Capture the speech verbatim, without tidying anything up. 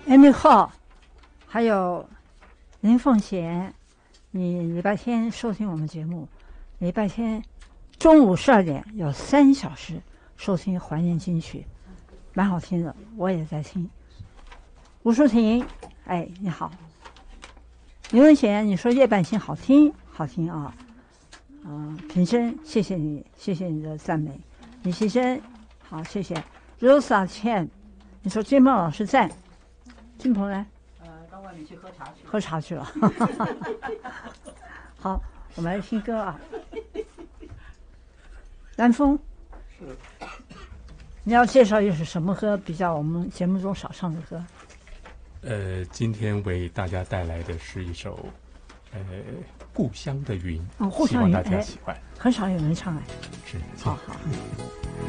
Amy Hall，还有林凤贤，你礼拜天收听我们节目，礼拜天中午十二点有三小时收听怀念金曲，蛮好听的，我也在听。吴淑婷，哎，你好。林文贤，你说叶半心好听，好听啊。嗯、呃，品珍，谢谢你，谢谢你的赞美。李希珍，好，谢谢。Rosa Chen， 你说金鹏老师赞，金鹏呢？ 呃，到外面去喝茶去。 喝茶去了。好，我们来听歌啊。南风， 是， 你要介绍一首什么歌？比较我们节目中少唱的歌。 呃，今天为大家带来的是一首呃《故乡的云》， 哦，故乡希望云， 大家喜欢。 很少有人唱哎。 是， 好好。